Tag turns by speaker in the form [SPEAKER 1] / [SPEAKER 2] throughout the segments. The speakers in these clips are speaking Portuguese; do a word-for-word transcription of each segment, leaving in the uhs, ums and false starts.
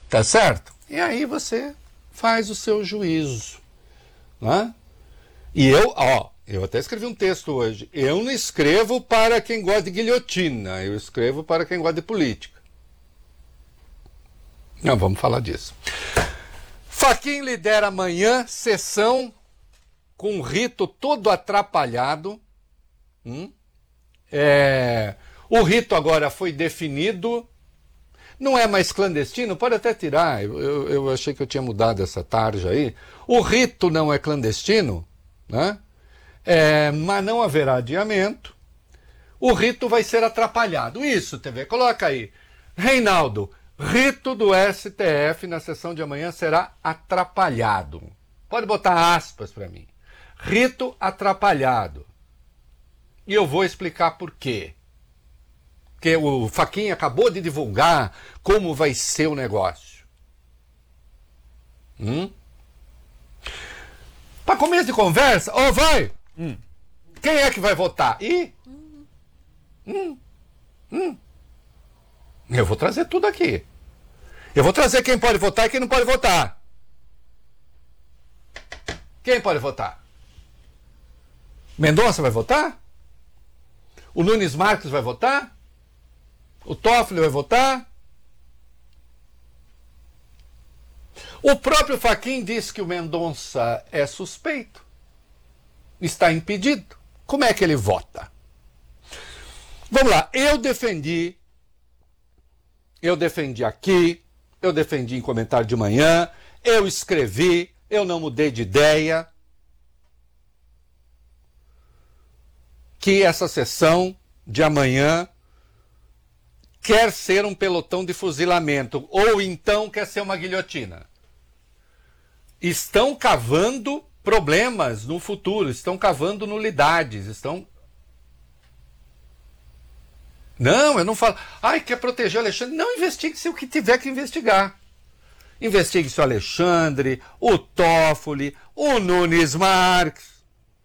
[SPEAKER 1] Tá certo? E aí você faz o seu juízo, né? E eu, ó, eu até escrevi um texto hoje. Eu não escrevo para quem gosta de guilhotina, eu escrevo para quem gosta de política. Não, vamos falar disso. Fachin lidera amanhã sessão com um rito todo atrapalhado. Hum? É, o rito agora foi definido. Não é mais clandestino, pode até tirar, eu, eu, eu achei que eu tinha mudado essa tarja aí. O rito não é clandestino, né? É, mas não haverá adiamento. O rito vai ser atrapalhado. Isso, T V, coloca aí. Reinaldo, rito do S T F na sessão de amanhã será atrapalhado. Pode botar aspas para mim. Rito atrapalhado. E eu vou explicar por quê. Porque o Fachin acabou de divulgar como vai ser o negócio. Hum? Para começo de conversa, ó, oh, vai! Hum. Quem é que vai votar? Ih! Hum. Hum. Eu vou trazer tudo aqui. Eu vou trazer quem pode votar e quem não pode votar. Quem pode votar? Mendonça vai votar? O Nunes Marques vai votar? O Toffoli vai votar? O próprio Fachin disse que o Mendonça é suspeito. Está impedido. Como é que ele vota? Vamos lá. Eu defendi. Eu defendi aqui. Eu defendi em comentário de manhã. Eu escrevi. Eu não mudei de ideia. Que essa sessão de amanhã quer ser um pelotão de fuzilamento, ou então quer ser uma guilhotina. Estão cavando problemas no futuro, estão cavando nulidades, estão... Não, eu não falo... Ai, quer proteger o Alexandre? Não, investigue-se o que tiver que investigar. Investigue-se o Alexandre, o Toffoli, o Nunes Marques.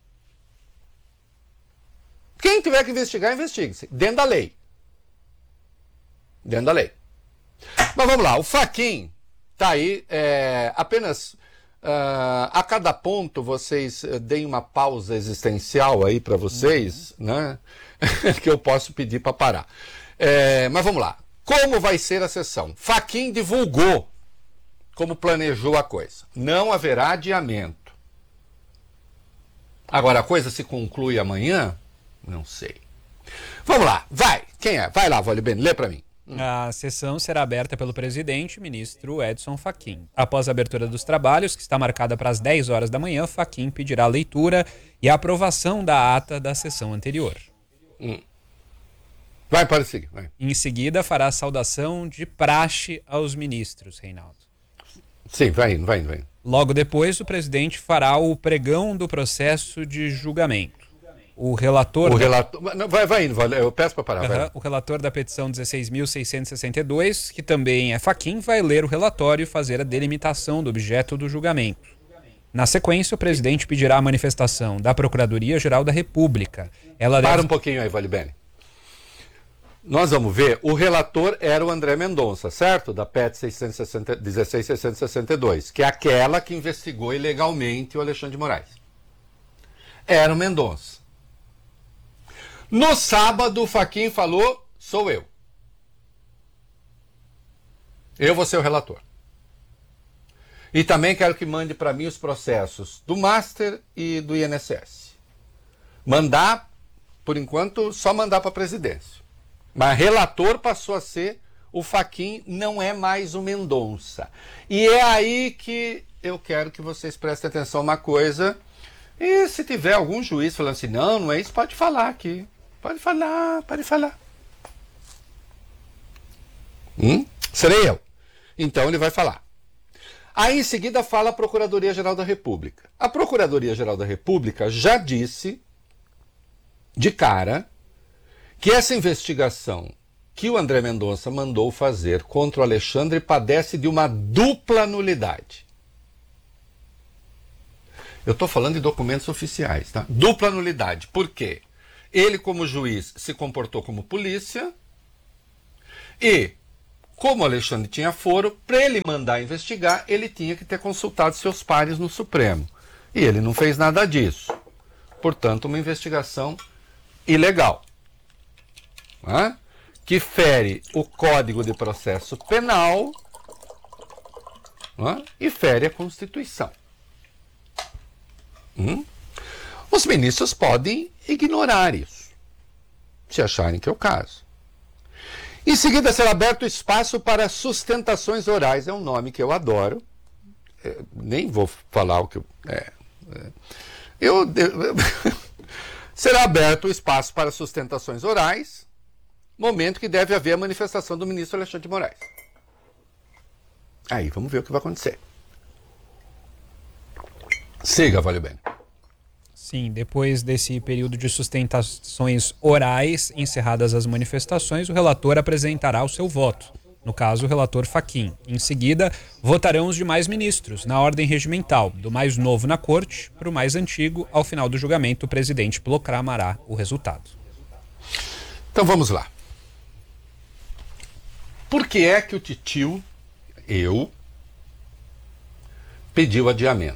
[SPEAKER 1] Quem tiver que investigar, investigue-se, dentro da lei. Dentro da lei. Mas vamos lá, o Fachin está aí, é, apenas uh, a cada ponto vocês uh, deem uma pausa existencial aí para vocês, uhum. né? Que eu posso pedir para parar. É, mas vamos lá, como vai ser a sessão? Fachin divulgou como planejou a coisa. Não haverá adiamento. Agora, a coisa se conclui amanhã? Não sei. Vamos lá, vai, quem é? Vai lá, Vale Bene, lê para mim.
[SPEAKER 2] A sessão será aberta pelo presidente, ministro Edson Fachin. Após a abertura dos trabalhos, que está marcada para as dez horas da manhã, Fachin pedirá a leitura e a aprovação da ata da sessão anterior.
[SPEAKER 1] Hum. Vai, para seguir. Vai.
[SPEAKER 2] Em seguida, fará a saudação de praxe aos ministros, Reinaldo.
[SPEAKER 1] Sim, vai indo, vai indo, vai indo.
[SPEAKER 2] Logo depois, o presidente fará o pregão do processo de julgamento. O relator...
[SPEAKER 1] O
[SPEAKER 2] da...
[SPEAKER 1] relator... Vai, vai indo, eu peço para parar.
[SPEAKER 2] Uhum.
[SPEAKER 1] Vai.
[SPEAKER 2] O relator da petição dezesseis mil seiscentos e sessenta e dois, que também é Fachin, vai ler o relatório e fazer a delimitação do objeto do julgamento. Na sequência, o presidente pedirá a manifestação da Procuradoria-Geral da República. Ela
[SPEAKER 1] Para
[SPEAKER 2] deve...
[SPEAKER 1] um pouquinho aí, Vale Bene. Nós vamos ver, o relator era o André Mendonça, certo? Da P E T dezesseis mil seiscentos e sessenta e dois, que é aquela que investigou ilegalmente o Alexandre de Moraes. Era o Mendonça. No sábado, o Fachin falou, sou eu. Eu vou ser o relator. E também quero que mande para mim os processos do Master e do I N S S. Mandar, por enquanto, só mandar para a presidência. Mas relator passou a ser o Fachin, não é mais o Mendonça. E é aí que eu quero que vocês prestem atenção a uma coisa. E se tiver algum juiz falando assim, não, não é isso, pode falar aqui. Pode falar, pode falar. Hum? Serei eu. Então ele vai falar. Aí em seguida fala a Procuradoria-Geral da República. A Procuradoria-Geral da República já disse, de cara, que essa investigação que o André Mendonça mandou fazer contra o Alexandre padece de uma dupla nulidade. Eu estou falando de documentos oficiais, tá? Dupla nulidade. Por quê? Ele, como juiz, se comportou como polícia e, como o Alexandre tinha foro, para ele mandar investigar, ele tinha que ter consultado seus pares no Supremo. E ele não fez nada disso. Portanto, uma investigação ilegal, né? Que fere o Código de Processo Penal, né? E fere a Constituição. Hum? Os ministros podem ignorar isso, se acharem que é o caso. Em seguida, será aberto espaço para sustentações orais. É um nome que eu adoro. É, nem vou falar o que eu... É, é, eu, eu será aberto o espaço para sustentações orais, momento que deve haver a manifestação do ministro Alexandre de Moraes. Aí, vamos ver o que vai acontecer. Siga, Valeu Bene.
[SPEAKER 2] Sim, depois desse período de sustentações orais, encerradas as manifestações, o relator apresentará o seu voto. No caso, o relator Fachin. Em seguida, votarão os demais ministros, na ordem regimental, do mais novo na corte para o mais antigo. Ao final do julgamento, o presidente proclamará o resultado.
[SPEAKER 1] Então vamos lá. Por que é que o titio, eu, pediu adiamento?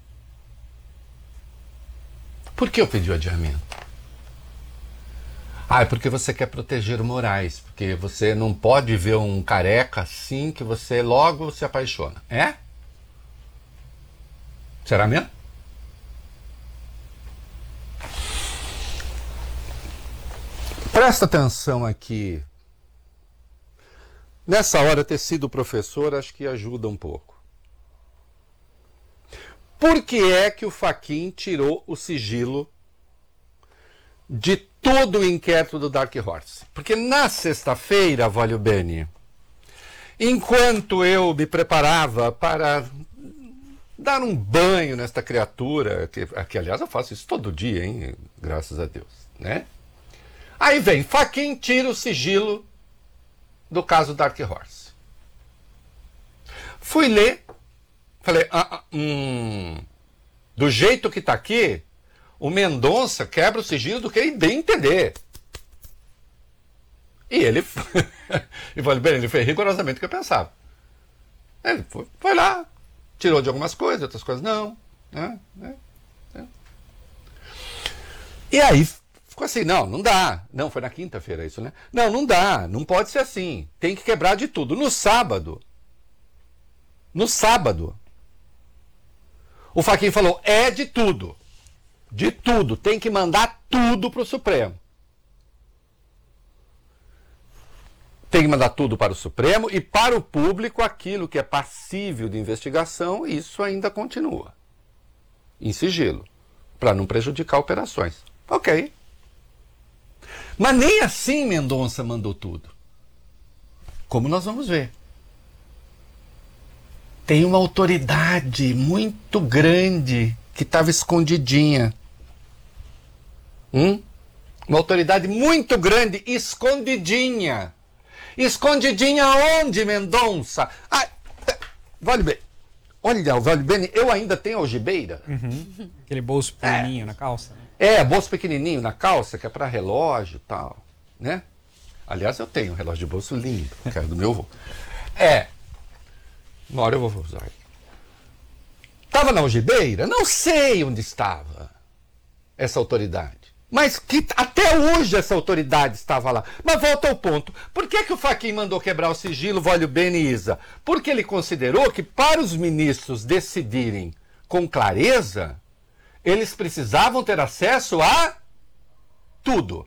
[SPEAKER 1] Por que eu pedi o adiamento? Ah, é porque você quer proteger o Moraes, porque você não pode ver um careca assim que você logo se apaixona. É? Será mesmo? Presta atenção aqui. Nessa hora, ter sido professor acho que ajuda um pouco. Por que é que o Fachin tirou o sigilo de todo o inquérito do Dark Horse? Porque na sexta-feira, Valeu Bene, enquanto eu me preparava para dar um banho nesta criatura, que, que aliás eu faço isso todo dia, hein? Graças a Deus, né? Aí vem, Fachin tira o sigilo do caso Dark Horse. Fui ler, falei, ah, ah, hum, do jeito que está aqui, o Mendonça quebra o sigilo do que ele bem entender. E ele, e Valeu Bene, ele fez rigorosamente o que eu pensava. Ele foi, foi lá, tirou de algumas coisas, outras coisas não. Né, né, né. E aí ficou assim, não, não dá. Não, foi na quinta-feira isso, né? Não, não dá, não pode ser assim. Tem que quebrar de tudo. No sábado, no sábado, o Fachin falou, é de tudo. De tudo. Tem que mandar tudo para o Supremo. Tem que mandar tudo para o Supremo e para o público aquilo que é passível de investigação, isso ainda continua. Em sigilo. Para não prejudicar operações. Ok. Mas nem assim Mendonça mandou tudo. Como nós vamos ver. Tem uma autoridade muito grande que estava escondidinha. Hum? Uma autoridade muito grande, escondidinha. Escondidinha onde, Mendonça? Ah, Valeu Bene. Olha, Valeu Bene, eu ainda tenho algibeira.
[SPEAKER 2] Uhum. Aquele bolso pequenininho é. na calça. Né?
[SPEAKER 1] É, bolso pequenininho na calça, que é para relógio e tal, né? Aliás, eu tenho um relógio de bolso lindo, que é do meu avô. É. Uma hora eu vou usar. Estava na algibeira? Não sei onde estava essa autoridade. Mas que até hoje essa autoridade estava lá. Mas volta ao ponto. Por que, que o Fachin mandou quebrar o sigilo, Valeu Bene e Isa? Porque ele considerou que para os ministros decidirem com clareza, eles precisavam ter acesso a tudo.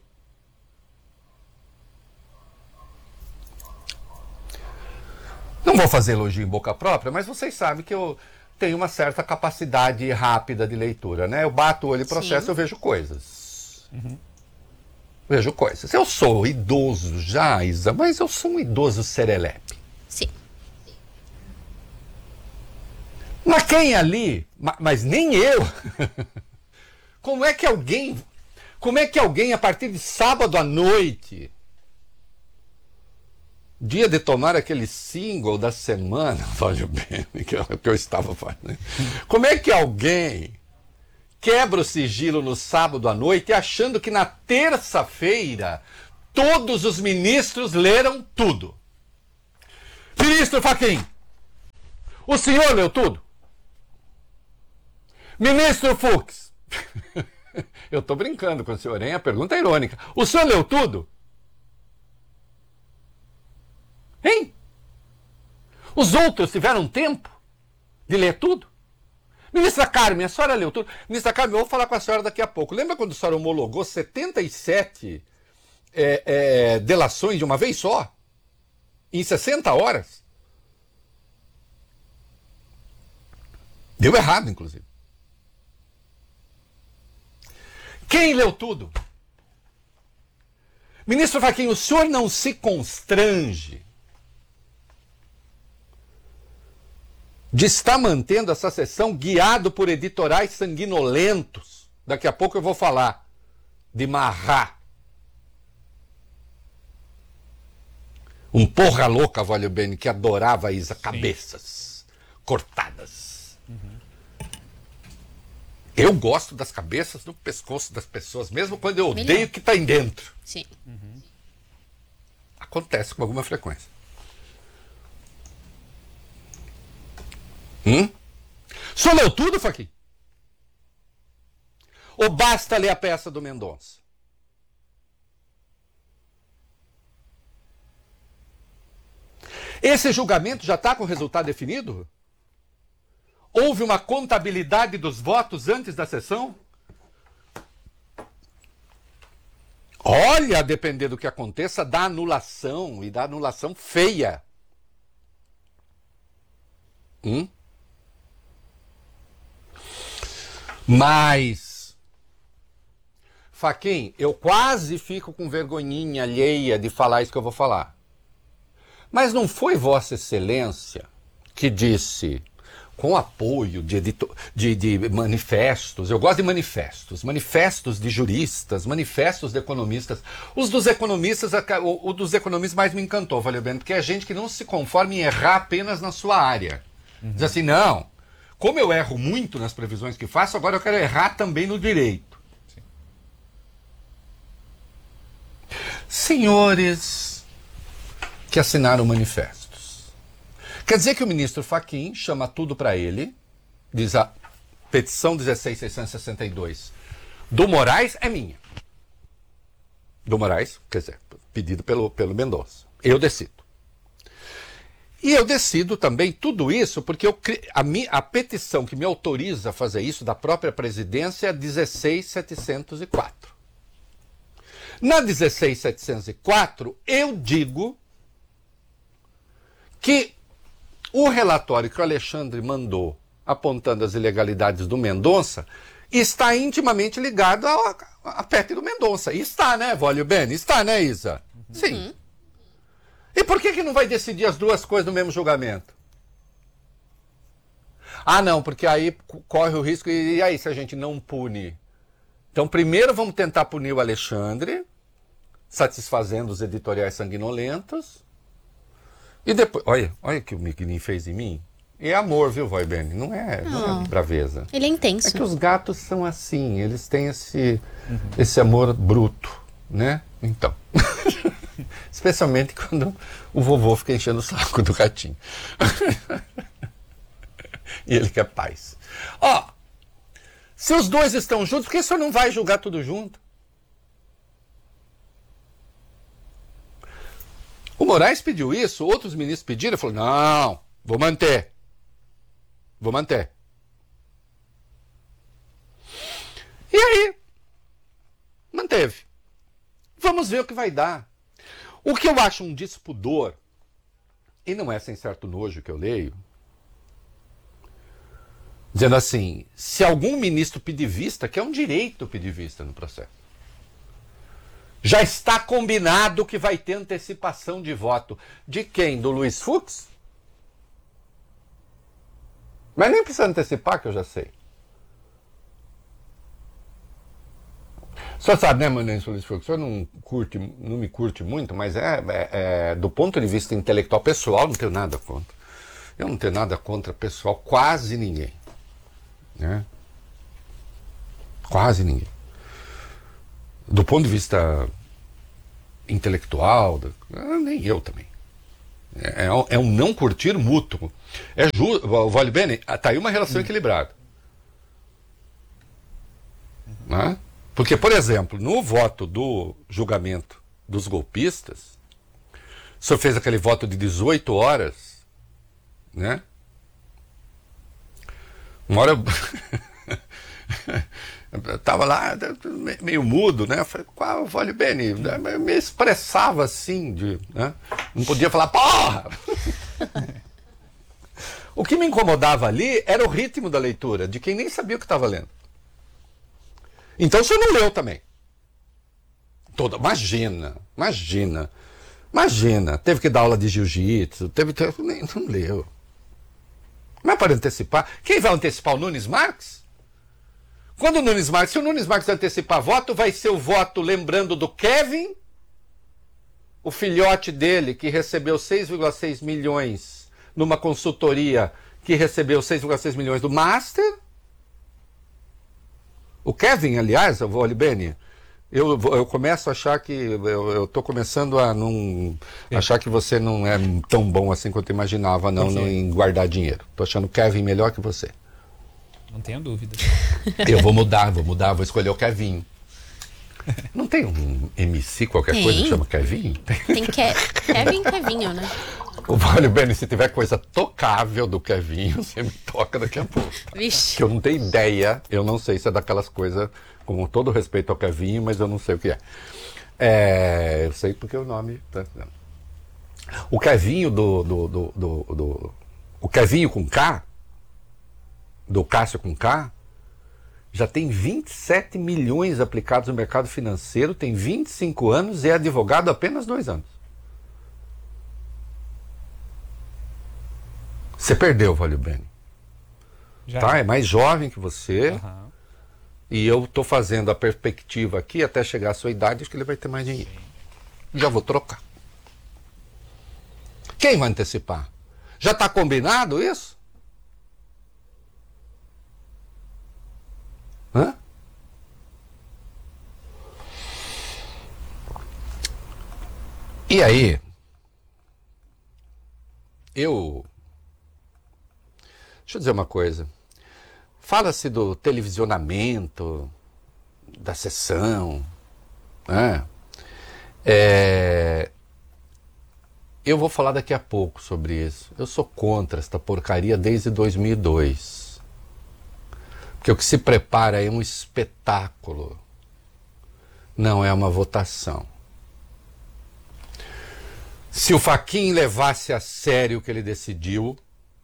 [SPEAKER 1] Não vou fazer elogio em boca própria, mas vocês sabem que eu tenho uma certa capacidade rápida de leitura, né? Eu bato o olho e processo, Sim. eu vejo coisas. Uhum. Vejo coisas. Eu sou idoso já, Isa, mas eu sou um idoso serelepe.
[SPEAKER 3] Sim.
[SPEAKER 1] Mas quem ali, mas nem eu, como é que alguém, como é que alguém a partir de sábado à noite, dia de tomar aquele single da semana, Valeu Bene, que é o que eu estava fazendo, como é que alguém quebra o sigilo no sábado à noite achando que na terça-feira todos os ministros leram tudo? Ministro Fachin, o senhor leu tudo? Ministro Fux, eu estou brincando com o senhor, hein? A pergunta é irônica. O senhor leu tudo? Hein? Os outros tiveram tempo de ler tudo? Ministra Carmen, a senhora leu tudo? Ministra Carmen, eu vou falar com a senhora daqui a pouco. Lembra quando a senhora homologou setenta e sete é, é, delações de uma vez só? Em sessenta horas? Deu errado, inclusive. Quem leu tudo? Ministro Fachin, o senhor não se constrange de estar mantendo essa sessão guiado por editorais sanguinolentos? Daqui a pouco eu vou falar de Marrá. Um porra louca, Valho Bene, que adorava a Isa, cabeças cortadas. Uhum. Eu gosto das cabeças no pescoço das pessoas, mesmo quando eu odeio Melhor. O que está em dentro.
[SPEAKER 3] Sim.
[SPEAKER 1] Uhum. Acontece com alguma frequência. Hum? O senhor leu tudo, Fachin? Ou basta ler a peça do Mendonça? Esse julgamento já está com o resultado definido? Houve uma contabilidade dos votos antes da sessão? Olha, a depender do que aconteça, da anulação, e da anulação feia. Hum? Mas, Fachin, eu quase fico com vergonhinha alheia de falar isso que eu vou falar. Mas não foi Vossa Excelência que disse, com apoio de, editor, de, de manifestos, eu gosto de manifestos, manifestos de juristas, manifestos de economistas. Os dos economistas, o, o dos economistas mais me encantou, Valeu Bene, porque é gente que não se conforma em errar apenas na sua área. Uhum. Diz assim, não, como eu erro muito nas previsões que faço, agora eu quero errar também no direito. Sim. Senhores que assinaram manifestos. Quer dizer que o ministro Fachin chama tudo para ele, diz a petição dezesseis mil seiscentos e sessenta e dois do Moraes é minha. Do Moraes, quer dizer, pedido pelo, pelo Mendonça. Eu decido. E eu decido também tudo isso porque eu, a, mi, a petição que me autoriza a fazer isso da própria presidência é dezesseis mil setecentos e quatro. Na dezesseis mil setecentos e quatro, eu digo que o relatório que o Alexandre mandou apontando as ilegalidades do Mendonça está intimamente ligado à, à P E C do Mendonça. E está, né, Valho Bene? Está, né, Isa? Uhum. Sim. E por que que não vai decidir as duas coisas no mesmo julgamento? Ah, não, porque aí corre o risco, e aí se a gente não pune? Então, primeiro vamos tentar punir o Alexandre, satisfazendo os editoriais sanguinolentos, e depois... Olha, olha o que o Miguelinho fez em mim. E é amor, viu, Valho Bene? Não é, não é braveza.
[SPEAKER 3] Ele é intenso.
[SPEAKER 1] É que os gatos são assim, eles têm esse, uhum. esse amor bruto, né? Então... Especialmente quando o vovô fica enchendo o saco do gatinho. E ele quer paz. Ó, se os dois estão juntos, por que o senhor não vai julgar tudo junto? O Moraes pediu isso, outros ministros pediram, falou, não, vou manter. Vou manter. E aí, manteve. Vamos ver o que vai dar. O que eu acho um despudor, e não é sem certo nojo que eu leio, dizendo assim, se algum ministro pedir vista, que é um direito pedir vista no processo, já está combinado que vai ter antecipação de voto. De quem? Do Luiz Fux? Mas nem precisa antecipar, que eu já sei. O senhor sabe, né, Manense Luiz Fux? O senhor não, curte, não me curte muito, mas é, é, é do ponto de vista intelectual pessoal, não tenho nada contra. Eu não tenho nada contra pessoal, quase ninguém. Né? Quase ninguém. Do ponto de vista intelectual, nem eu também. É, é um não curtir mútuo. É ju... Vale bem, tá aí uma relação hum. equilibrada. Uhum. Né? Porque, por exemplo, no voto do julgamento dos golpistas, o senhor fez aquele voto de dezoito horas, né? Uma hora eu estava lá, meio mudo, né? Eu falei, qual, Vale Bene? Eu me expressava assim, de, né? Não podia falar, porra! O que me incomodava ali era o ritmo da leitura, de quem nem sabia o que estava lendo. Então o senhor não leu também. Toda, imagina, imagina, imagina. Teve que dar aula de jiu-jitsu, teve, teve. Nem, não leu. Mas para antecipar. Quem vai antecipar o Nunes Marques? Quando o Nunes Marques, se o Nunes Marques antecipar voto, vai ser o voto lembrando do Kevin, o filhote dele, que recebeu seis vírgula seis milhões numa consultoria, que recebeu seis vírgula seis milhões do Master. O Kevin, aliás, o Olibene, eu, eu começo a achar que, eu estou começando a não achar que você não é tão bom assim quanto eu imaginava, não, não em guardar dinheiro. Estou achando o Kevin melhor que você.
[SPEAKER 2] Não tenho dúvida.
[SPEAKER 1] Eu vou mudar, vou mudar, vou escolher o Kevin. Não tem um M C qualquer tem. coisa que chama Kevin?
[SPEAKER 3] Tem Ke Kevin Kevinho, né?
[SPEAKER 1] O Vale Bene, se tiver coisa tocável do Kevin, você me toca daqui a pouco. Tá?
[SPEAKER 3] Vixe.
[SPEAKER 1] Que eu não tenho ideia, eu não sei se é daquelas coisas, com todo respeito ao Kevin, mas eu não sei o que é. é eu sei porque o nome... Tá, o Kevinho do, do, do, do, do... O Kevinho com K, do Cássio com K, já tem vinte e sete milhões aplicados no mercado financeiro, tem vinte e cinco anos e é advogado há apenas dois anos. Você perdeu, Vale Bene. Tá? É mais jovem que você. Uhum. E eu estou fazendo a perspectiva aqui até chegar à sua idade, acho que ele vai ter mais dinheiro. Sim. Já vou trocar. Quem vai antecipar? Já está combinado isso? Hã? E aí, eu... Deixa eu dizer uma coisa. Fala-se do televisionamento, da sessão, né? É... Eu vou falar daqui a pouco sobre isso. Eu sou contra esta porcaria desde dois mil e dois. Porque o que se prepara é um espetáculo, não é uma votação. Se o Fachin levasse a sério o que ele decidiu,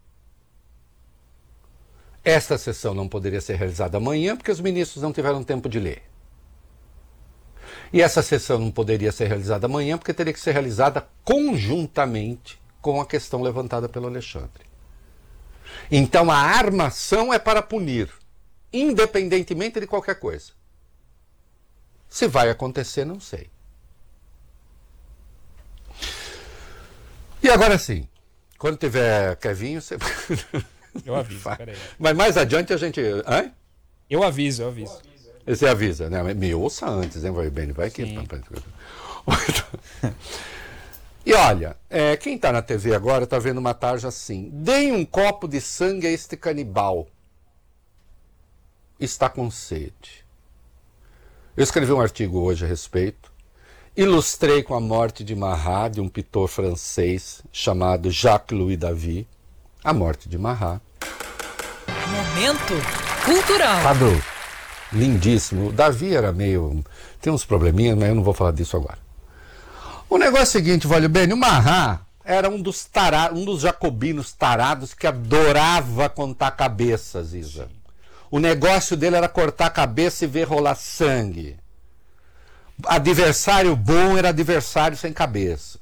[SPEAKER 1] esta sessão não poderia ser realizada amanhã, porque os ministros não tiveram tempo de ler. E essa sessão não poderia ser realizada amanhã, porque teria que ser realizada conjuntamente com a questão levantada pelo Alexandre. Então a armação é para punir, independentemente de qualquer coisa. Se vai acontecer, não sei. E agora sim, quando tiver Kevinho, você...
[SPEAKER 2] Eu aviso, peraí.
[SPEAKER 1] Mas mais adiante a gente... Hã?
[SPEAKER 2] Eu aviso, eu aviso.
[SPEAKER 1] Você avisa, né? Me ouça antes, hein, vai bem, vai que... E olha, é, quem está na T V agora está vendo uma tarja assim. Deem um copo de sangue a este canibal. Está com sede. Eu escrevi um artigo hoje a respeito. Ilustrei com a morte de Marat, de um pintor francês chamado Jacques-Louis David. A morte de Marat.
[SPEAKER 4] Momento cultural.
[SPEAKER 1] Quadro lindíssimo. O Davi era meio... Tem uns probleminhas, mas eu não vou falar disso agora. O negócio é o seguinte, Vale Bene, o Marat era um dos, tara... um dos jacobinos tarados que adorava contar cabeças, Isa. O negócio dele era cortar a cabeça e ver rolar sangue. Adversário bom era adversário sem cabeça.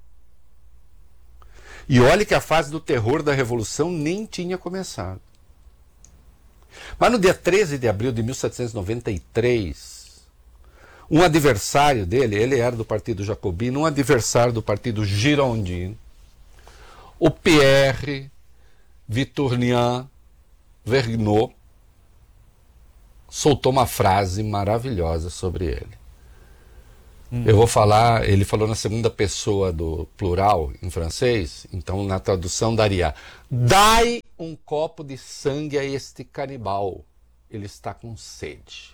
[SPEAKER 1] E olhe que a fase do terror da Revolução nem tinha começado. Mas no dia treze de abril de mil setecentos e noventa e três, um adversário dele, ele era do Partido Jacobino, um adversário do Partido Girondino, o Pierre Victorien Vergniaud, soltou uma frase maravilhosa sobre ele. Hum. Eu vou falar, ele falou na segunda pessoa do plural, em francês, então na tradução daria: dai um copo de sangue a este canibal, ele está com sede.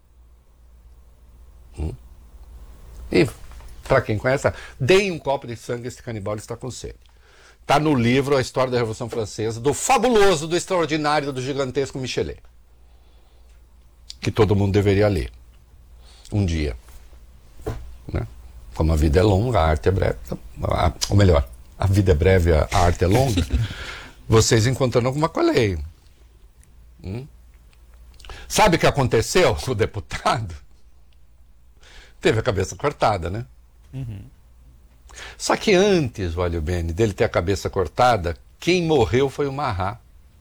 [SPEAKER 1] Hum. E, para quem conhece, deem um copo de sangue a este canibal, ele está com sede. Está no livro A História da Revolução Francesa, do fabuloso, do extraordinário, do gigantesco Michelet, que todo mundo deveria ler um dia, né? Como a vida é longa, a arte é breve, ou melhor, a vida é breve, a arte é longa. Vocês encontrando alguma coisa aí. Hum? Sabe o que aconteceu com o deputado? Teve a cabeça cortada, né?
[SPEAKER 2] Uhum.
[SPEAKER 1] Só que antes, olha bem, dele ter a cabeça cortada, quem morreu foi o Marat.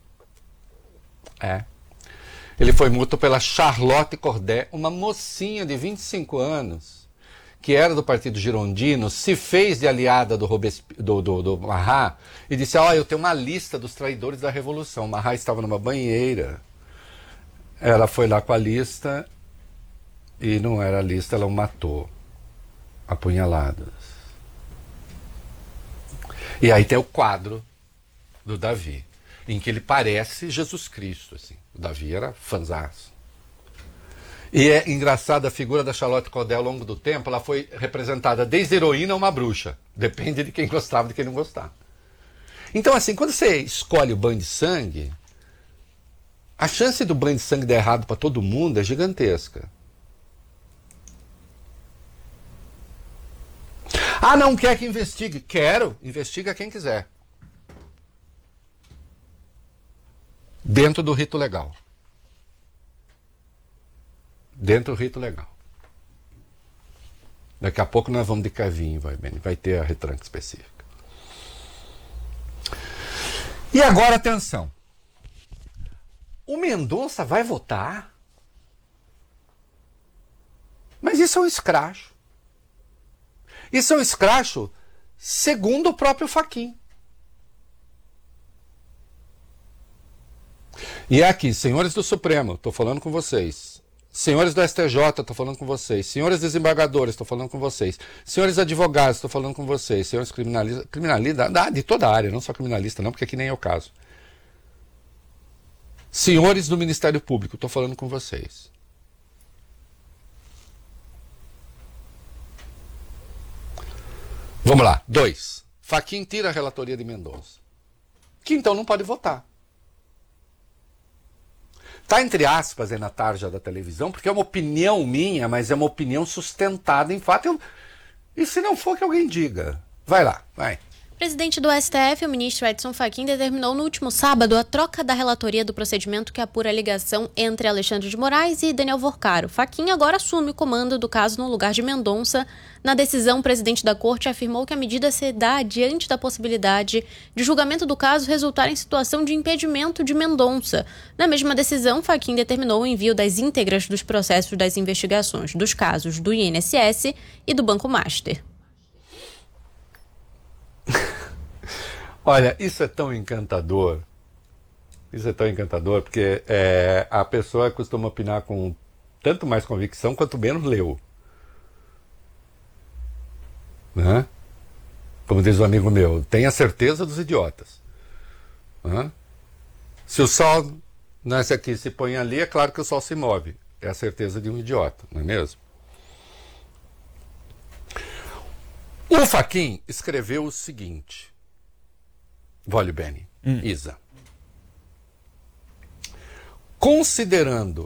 [SPEAKER 1] É. Ele foi morto pela Charlotte Corday, uma mocinha de vinte e cinco anos, que era do partido girondino, se fez de aliada do, Robesp... do, do, do Marat e disse: ó, oh, eu tenho uma lista dos traidores da Revolução. O Marat estava numa banheira. Ela foi lá com a lista e não era a lista, ela o matou. Apunhaladas. E aí tem o quadro do Davi, em que ele parece Jesus Cristo, assim. O Davi era fanzaço. E é engraçada a figura da Charlotte Corday ao longo do tempo, ela foi representada desde heroína a uma bruxa. Depende de quem gostava e de quem não gostava. Então, assim, quando você escolhe o banho de sangue, a chance do banho de sangue dar errado para todo mundo é gigantesca. Ah, não quer que investigue? Quero, investiga quem quiser. Dentro do rito legal. Dentro do rito legal. Daqui a pouco nós vamos de Kevinho, vai bem, vai ter a retranca específica. E agora, atenção. O Mendonça vai votar? Mas isso é um escracho. Isso é um escracho segundo o próprio Fachin. E é aqui, senhores do Supremo, estou falando com vocês. Senhores do S T J, estou falando com vocês. Senhores desembargadores, estou falando com vocês. Senhores advogados, estou falando com vocês. Senhores criminalistas, criminalistas de toda a área, não só criminalista não, porque aqui nem é o caso. Senhores do Ministério Público, estou falando com vocês. Vamos lá. Dois. Fachin tira a relatoria de Mendonça, que então não pode votar. Está entre aspas aí na tarja da televisão, porque é uma opinião minha, mas é uma opinião sustentada em fato. Eu... E se não for, que alguém diga. Vai lá, vai.
[SPEAKER 3] Presidente do S T F, o ministro Edson Fachin, determinou no último sábado a troca da relatoria do procedimento que apura a ligação entre Alexandre de Moraes e Daniel Vorcaro. Fachin agora assume o comando do caso no lugar de Mendonça. Na decisão, o presidente da corte afirmou que a medida se dá diante da possibilidade de julgamento do caso resultar em situação de impedimento de Mendonça. Na mesma decisão, Fachin determinou o envio das íntegras dos processos das investigações dos casos do I N S S e do Banco Master.
[SPEAKER 1] Olha, isso é tão encantador. Isso é tão encantador, porque é, a pessoa costuma opinar com tanto mais convicção quanto menos leu. Né? Como diz um amigo meu, tenha certeza dos idiotas. Né? Se o sol nasce aqui e se põe ali, é claro que o sol se move. É a certeza de um idiota, não é mesmo? O Fachin escreveu o seguinte. Voglio bene, hum. Isa. Considerando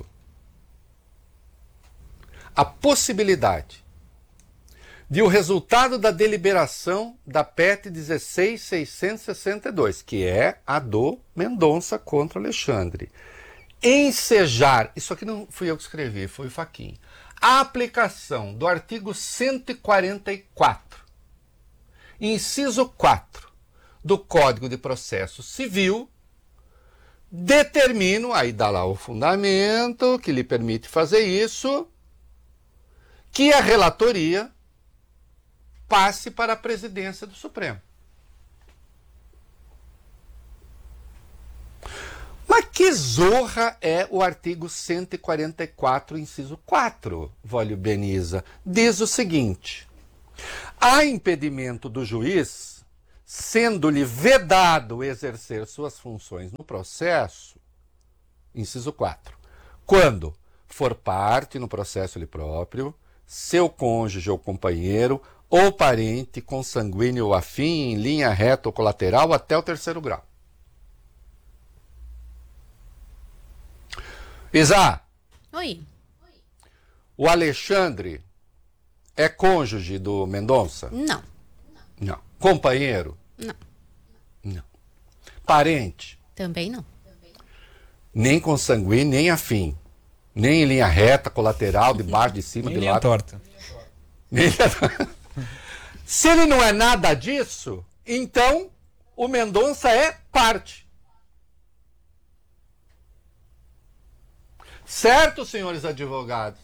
[SPEAKER 1] a possibilidade de o resultado da deliberação da P E T dezesseis mil seiscentos e sessenta e dois, que é a do Mendonça contra Alexandre, ensejar, isso aqui não fui eu que escrevi, foi o Fachin, a aplicação do artigo cento e quarenta e quatro, inciso quatro, do Código de Processo Civil, determino, aí dá lá o fundamento que lhe permite fazer isso, que a relatoria passe para a presidência do Supremo. Mas Que zorra é o artigo cento e quarenta e quatro, inciso quatro, Vólio Beniza? Diz o seguinte: há impedimento do juiz, sendo-lhe vedado exercer suas funções no processo, inciso quatro, quando for parte no processo ele próprio, seu cônjuge ou companheiro, ou parente consanguíneo ou afim, em linha reta ou colateral, até o terceiro grau. Isa,
[SPEAKER 3] Oi.
[SPEAKER 1] o Alexandre é cônjuge do Mendonça?
[SPEAKER 3] Não.
[SPEAKER 1] Não. Companheiro?
[SPEAKER 3] Não.
[SPEAKER 1] Não. Parente?
[SPEAKER 3] Também não.
[SPEAKER 1] Nem consanguíneo, nem afim. Nem em linha reta, colateral, de baixo, de cima,
[SPEAKER 2] Nem
[SPEAKER 1] de
[SPEAKER 2] linha
[SPEAKER 1] lado.
[SPEAKER 2] torta.
[SPEAKER 1] Nem linha torta. Se ele não é nada disso, então o Mendonça é parte. Certo, senhores advogados?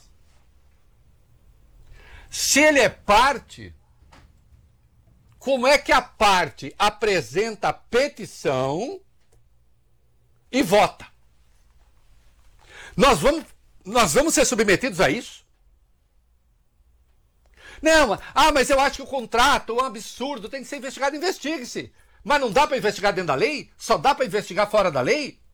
[SPEAKER 1] Se ele é parte, como é que a parte apresenta a petição e vota? Nós vamos, nós vamos ser submetidos a isso? Não, ah, mas eu acho que o contrato é um absurdo, tem que ser investigado, investigue-se. Mas não dá para investigar dentro da lei? Só dá para investigar fora da lei?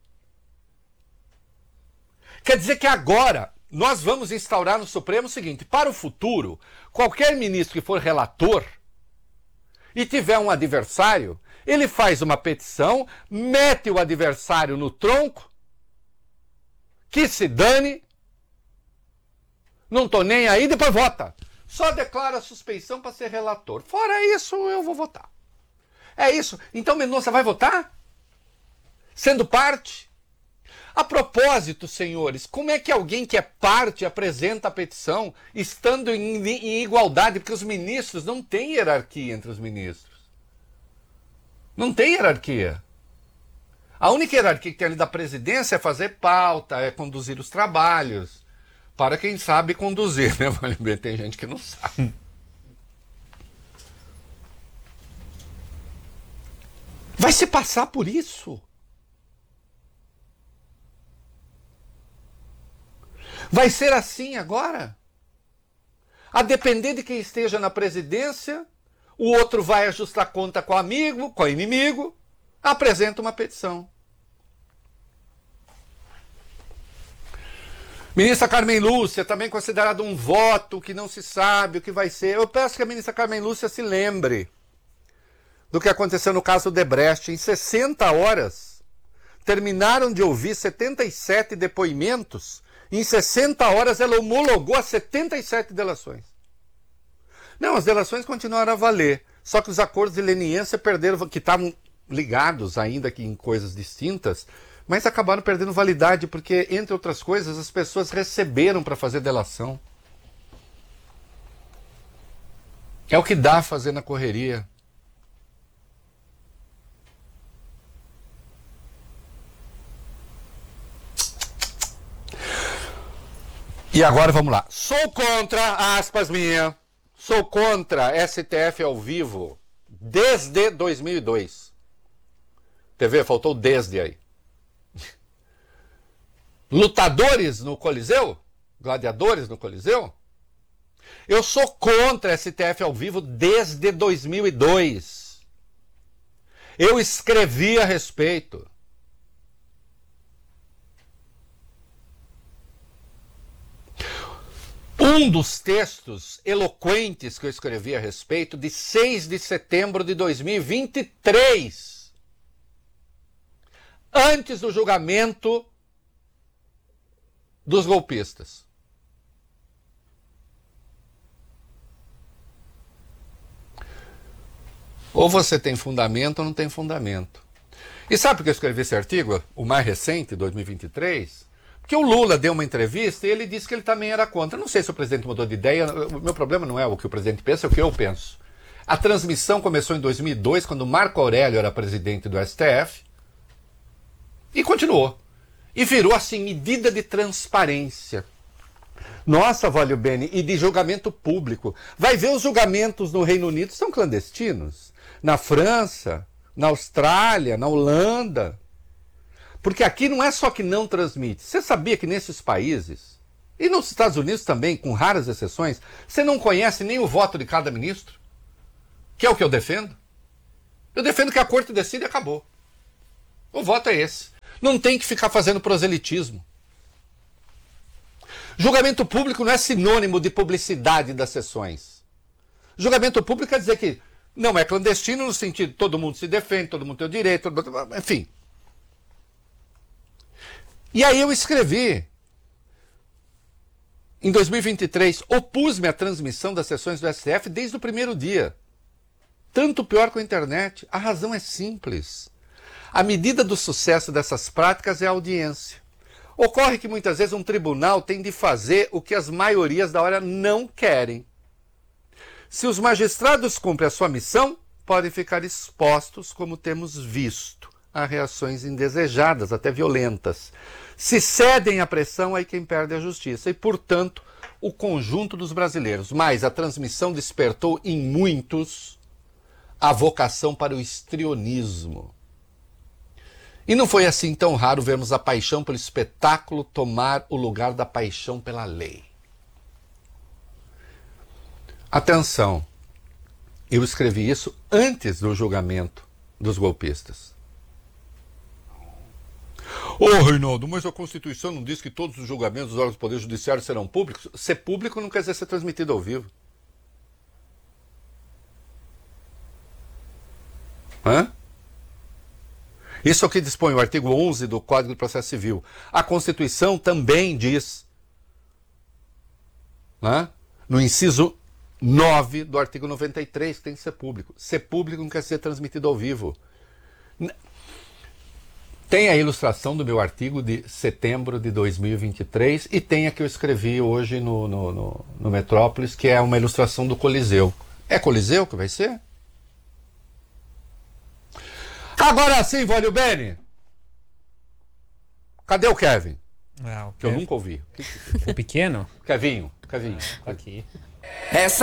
[SPEAKER 1] Quer dizer que agora nós vamos instaurar no Supremo o seguinte: para o futuro, qualquer ministro que for relator e tiver um adversário, ele faz uma petição, mete o adversário no tronco, que se dane, não tô nem aí, depois vota. Só declara a suspeição para ser relator. Fora isso, eu vou votar. É isso. Então Mendonça vai votar? Sendo parte? A propósito, senhores, como é que alguém que é parte apresenta a petição estando em, em igualdade? Porque os ministros não têm hierarquia entre os ministros. Não tem hierarquia. A única hierarquia que tem ali da presidência é fazer pauta, é conduzir os trabalhos. Para quem sabe conduzir, né? Tem gente que não sabe. Vai se passar por isso. Vai ser assim agora? A depender de quem esteja na presidência, o outro vai ajustar conta com o amigo, com o inimigo, apresenta uma petição. Ministra Carmen Lúcia, também considerado um voto que não se sabe o que vai ser. Eu peço que a ministra Carmen Lúcia se lembre do que aconteceu no caso do Debrecht. Em sessenta horas, terminaram de ouvir setenta e sete depoimentos. Em sessenta horas, ela homologou as setenta e sete delações. Não, as delações continuaram a valer. Só que os acordos de leniência perderam, que estavam ligados ainda aqui em coisas distintas, mas acabaram perdendo validade, porque, entre outras coisas, as pessoas receberam para fazer delação. É o que dá fazer na correria. E agora vamos lá. Sou contra, aspas minha, sou contra S T F ao vivo desde dois mil e dois. T V, faltou desde aí. Lutadores no Coliseu? Gladiadores no Coliseu? Eu sou contra S T F ao vivo desde dois mil e dois. Eu escrevi a respeito. Um dos textos eloquentes que eu escrevi a respeito, de seis de setembro de dois mil e vinte e três, antes do julgamento dos golpistas. Ou você tem fundamento ou não tem fundamento. E sabe por que eu escrevi esse artigo, o mais recente, dois mil e vinte e três? Porque o Lula deu uma entrevista e ele disse que ele também era contra. Eu não sei se o presidente mudou de ideia, o meu problema não é o que o presidente pensa, é o que eu penso. A transmissão começou em dois mil e dois, quando Marco Aurélio era presidente do S T F, e continuou. E virou, assim, medida de transparência. Nossa, Vólio Bene, e de julgamento público. Vai ver, os julgamentos no Reino Unido são clandestinos. Na França, na Austrália, na Holanda. Porque aqui não é só que não transmite. Você sabia que nesses países, e nos Estados Unidos também, com raras exceções, você não conhece nem o voto de cada ministro? Que é o que eu defendo. Eu defendo que a corte decide e acabou. O voto é esse. Não tem que ficar fazendo proselitismo. Julgamento público não é sinônimo de publicidade das sessões. Julgamento público quer dizer que não é clandestino no sentido de todo mundo se defende, todo mundo tem o direito, enfim. E aí eu escrevi, em dois mil e vinte e três, opus-me à transmissão das sessões do S T F desde o primeiro dia. Tanto pior com a internet. A razão é simples. A medida do sucesso dessas práticas é a audiência. Ocorre que muitas vezes um tribunal tem de fazer o que as maiorias da hora não querem. Se os magistrados cumprem a sua missão, podem ficar expostos, como temos visto, a reações indesejadas, até violentas. Se cedem à pressão, aí quem perde é a justiça. E, portanto, o conjunto dos brasileiros. Mas a transmissão despertou em muitos a vocação para o histrionismo. E não foi assim tão raro vermos a paixão pelo espetáculo tomar o lugar da paixão pela lei. Atenção, eu escrevi isso antes do julgamento dos golpistas. Ô, oh, Reinaldo, mas a Constituição não diz que todos os julgamentos dos órgãos do Poder Judiciário serão públicos? Ser público não quer dizer ser transmitido ao vivo. Hã? Isso é o que dispõe o artigo onze do Código de Processo Civil. A Constituição também diz, né, no inciso nove do artigo noventa e três, que tem que ser público. Ser público não quer ser transmitido ao vivo. Tem a ilustração do meu artigo de setembro de dois mil e vinte e três e tem a que eu escrevi hoje no, no, no, no Metrópolis, que é uma ilustração do Coliseu. É Coliseu que vai ser? Agora sim, Vólio Bene. Cadê o Kevin?
[SPEAKER 2] Ah, o
[SPEAKER 1] que eu
[SPEAKER 2] Kevin.
[SPEAKER 1] nunca ouvi.
[SPEAKER 2] O pequeno?
[SPEAKER 1] Kevinho, Kevinho.
[SPEAKER 2] Aqui.
[SPEAKER 5] Essa